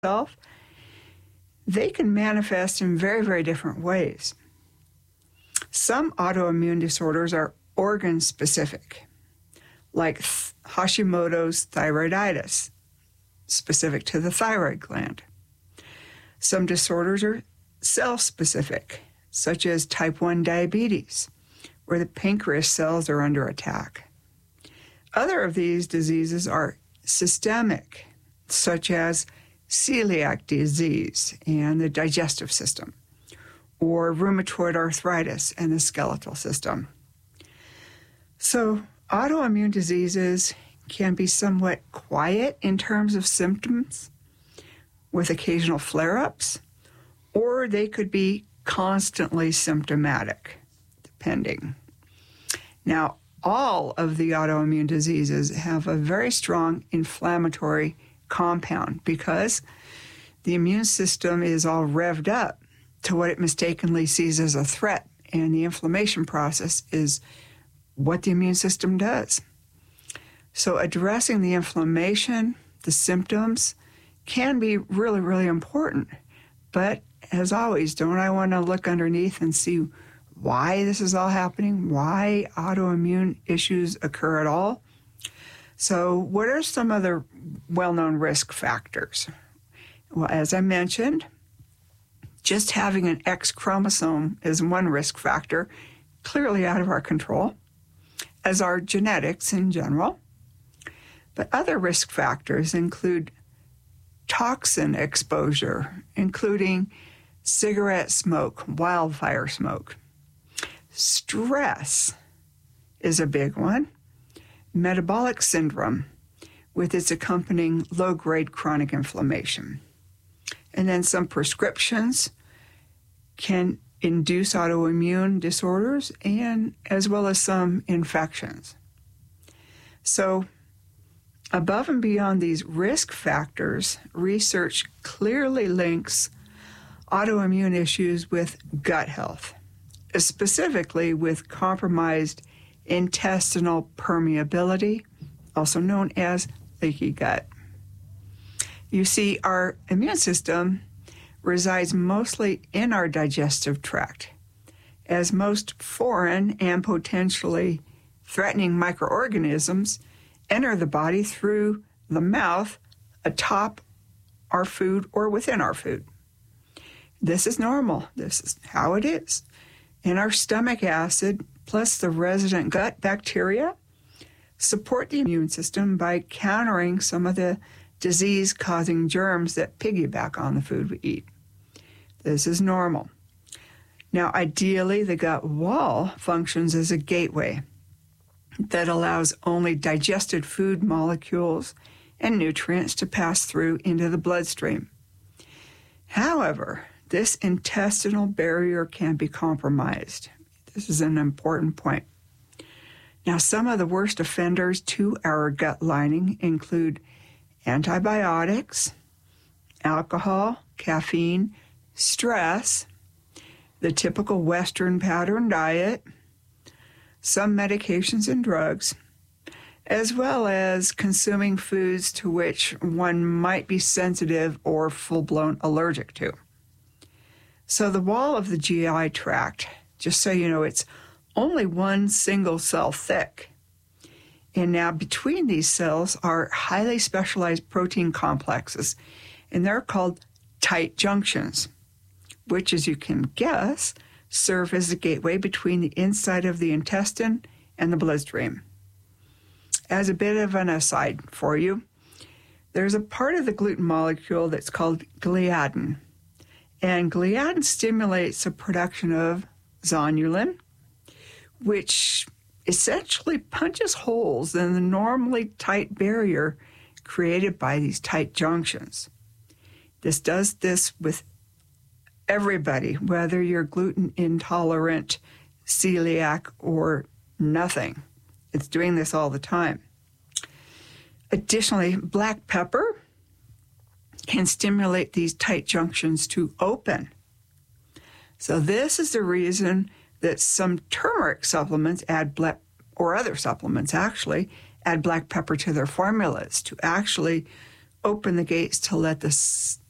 itself, they can manifest in very, very different ways. Some autoimmune disorders are organ-specific, like Hashimoto's thyroiditis, specific to the thyroid gland. Some disorders are cell-specific, such as type 1 diabetes, where the pancreas cells are under attack. Other of these diseases are systemic, such as celiac disease and the digestive system, or rheumatoid arthritis and the skeletal system. So autoimmune diseases can be somewhat quiet in terms of symptoms, with occasional flare-ups, or they could be constantly symptomatic, depending. Now, all of the autoimmune diseases have a very strong inflammatory compound because the immune system is all revved up to what it mistakenly sees as a threat, and the inflammation process is what the immune system does. So addressing the inflammation, the symptoms, can be really, really important. But as always, don't I want to look underneath and see why this is all happening, why autoimmune issues occur at all? So what are some of the well-known risk factors? Well, as I mentioned, just having an X chromosome is one risk factor, clearly out of our control, as are genetics in general. But other risk factors include toxin exposure, including cigarette smoke, wildfire smoke. Stress is a big one. Metabolic syndrome with its accompanying low-grade chronic inflammation. And then some prescriptions can induce autoimmune disorders and as well as some infections. So above and beyond these risk factors, research clearly links autoimmune issues with gut health, specifically with compromised intestinal permeability, also known as leaky gut. You see, our immune system resides mostly in our digestive tract, as most foreign and potentially threatening microorganisms enter the body through the mouth, atop our food or within our food. This is normal. This is how it is. And our stomach acid plus the resident gut bacteria support the immune system by countering some of the disease-causing germs that piggyback on the food we eat. This is normal. Now, ideally, the gut wall functions as a gateway that allows only digested food molecules and nutrients to pass through into the bloodstream. However, this intestinal barrier can be compromised. This is an important point. Now, some of the worst offenders to our gut lining include antibiotics, alcohol, caffeine, stress, the typical Western pattern diet, some medications and drugs, as well as consuming foods to which one might be sensitive or full-blown allergic to. So the wall of the GI tract, just so you know, it's only one single cell thick. And now between these cells are highly specialized protein complexes, and they're called tight junctions, which, as you can guess, serve as a gateway between the inside of the intestine and the bloodstream. As a bit of an aside for you, there's a part of the gluten molecule that's called gliadin, and gliadin stimulates the production of zonulin, which essentially punches holes in the normally tight barrier created by these tight junctions. This does this with everybody, whether you're gluten intolerant, celiac, or nothing. It's doing this all the time. Additionally, black pepper can stimulate these tight junctions to open. So this is the reason that some turmeric supplements or other supplements actually, add black pepper to their formulas to actually open the gates to let the